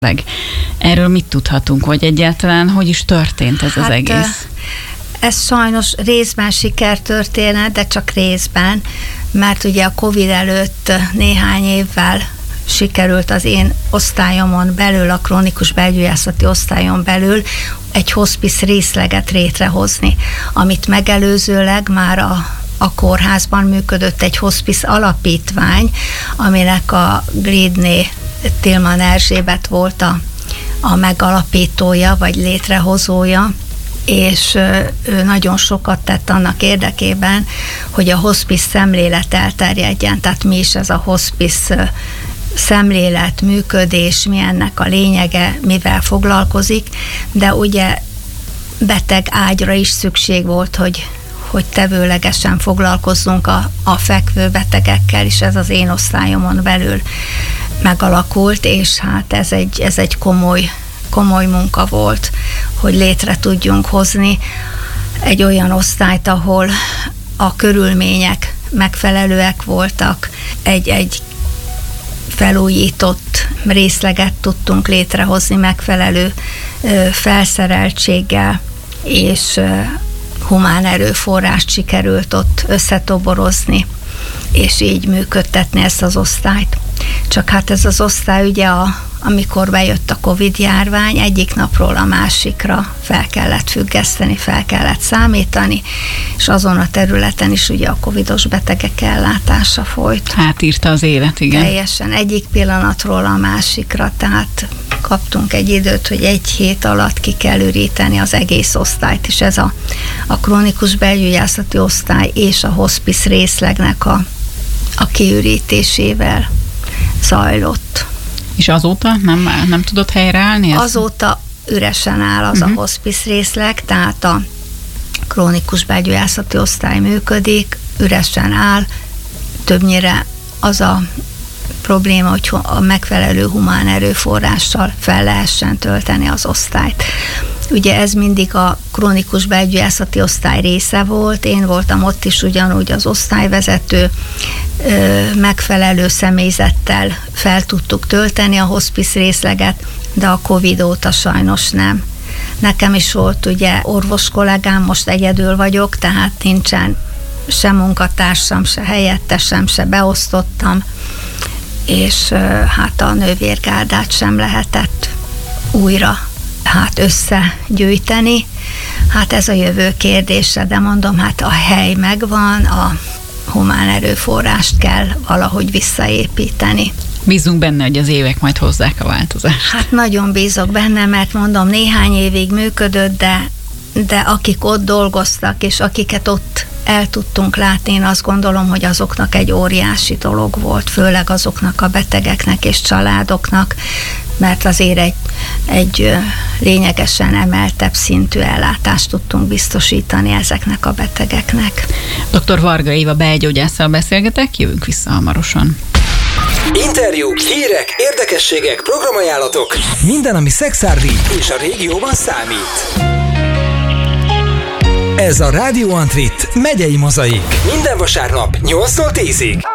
Erről mit tudhatunk, vagy egyáltalán hogy is történt ez az egész? Ez sajnos részben sikertörténet, de csak részben, mert ugye a Covid előtt néhány évvel sikerült az én osztályomon belül, a krónikus belgyógyászati osztályon belül egy hospice részleget létrehozni, amit megelőzőleg már a kórházban működött egy hospice alapítvány, aminek a Glidné Tilman Erzsébet volt a megalapítója, vagy létrehozója, és ő nagyon sokat tett annak érdekében, hogy a hospice szemlélet elterjedjen. Tehát mi is ez a hospice szemlélet, működés, mi ennek a lényege, mivel foglalkozik, de ugye beteg ágyra is szükség volt, hogy tevőlegesen foglalkozzunk a fekvő betegekkel, és ez az én osztályomon belül megalakult, és hát ez egy komoly munka volt, hogy létre tudjunk hozni egy olyan osztályt, ahol a körülmények megfelelőek voltak, egy felújított részleget tudtunk létrehozni megfelelő felszereltséggel, és humán erőforrást sikerült ott összetoborozni, és így működtetni ezt az osztályt. Csak hát ez az osztály ugye amikor bejött a Covid-járvány, egyik napról a másikra fel kellett függeszteni, fel kellett számítani, és azon a területen is ugye a covidos betegek ellátása folyt. Hát írta az élet, igen. Teljesen egyik pillanatról a másikra, tehát kaptunk egy időt, hogy egy hét alatt ki kell üríteni az egész osztályt, és ez a krónikus belgyógyászati osztály és a hospice részlegnek a kiürítésével zajlott. És azóta nem tudott helyreállni? Azóta üresen áll az a hospice részleg, tehát a krónikus belgyógyászati osztály működik, üresen áll, többnyire az a probléma, hogy a megfelelő humán erőforrással fel lehessen tölteni az osztályt. Ugye ez mindig a krónikus belgyógyászati osztály része volt, én voltam ott is ugyanúgy az osztályvezető, megfelelő személyzettel fel tudtuk tölteni a hospice részleget, de a Covid óta sajnos nem. Nekem is volt ugye orvos kollégám, most egyedül vagyok, tehát nincsen se munkatársam, se helyettesem, se beosztottam, és hát a nővérgárdát sem lehetett újra összegyűjteni. Hát ez a jövő kérdése, de mondom, hát a hely megvan, a humán erőforrást kell valahogy visszaépíteni. Bízunk benne, hogy az évek majd hozzák a változást. Hát nagyon bízok benne, mert mondom, néhány évig működött, de akik ott dolgoztak, és akiket ott el tudtunk látni, én azt gondolom, hogy azoknak egy óriási dolog volt, főleg azoknak a betegeknek és családoknak, mert azért egy lényegesen emeltebb szintű ellátást tudtunk biztosítani ezeknek a betegeknek. Dr. Varga Éva belgyógyásszal beszélgetek, jövünk vissza hamarosan. Interjúk, hírek, érdekességek, programajánlatok. Minden, ami szexárdi és a régióban számít. Ez a Rádió Antrit megyei mozaik. Minden vasárnap 8-tól 10-ig.